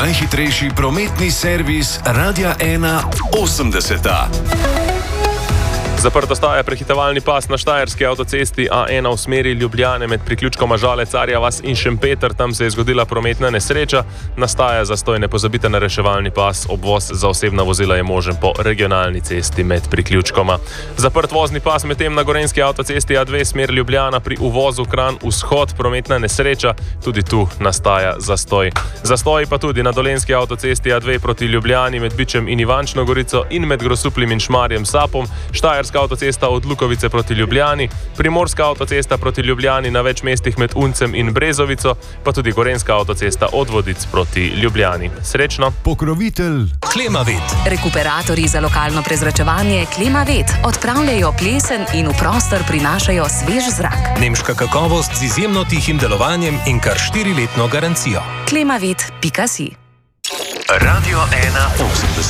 najhitrejši prometni servis Radia 1 80. Zaprta staja prehitevalni pas na štajerski avtocesti A1 v smeri Ljubljane med priključkoma Žale, Carja vas in Šempeter. Tam se je zgodila prometna nesreča. Nastaja zastoj, ne pozabite na reševalni pas. Obvoz za osebna vozila je možen po regionalni cesti med priključkoma. Zaprt vozni pas medtem na gorenjski avtocesti A2 smer Ljubljana pri uvozu Kranj vzhod. Prometna nesreča, tudi tu nastaja zastoj. Zastoj pa tudi na dolenjski avtocesti A2 proti Ljubljani med Bičem in Ivančno Gorico in med Grosuplim in Šmarjem Sapom. Štajerska avtocesta od Lukovice proti Ljubljani, primorska avtocesta proti Ljubljani na več mestih med Uncem in Brezovico, pa tudi gorenjska avtocesta od Vodic proti Ljubljani. Srečno! Pokrovitelj Klimavet. Rekuperatorji za lokalno prezračevanje Klimavet odpravljajo plesen in v prostor prinašajo svež zrak. Nemška kakovost z izjemno tihim delovanjem in kar 4-letno garancijo. Klimavet.si Radio 1 80.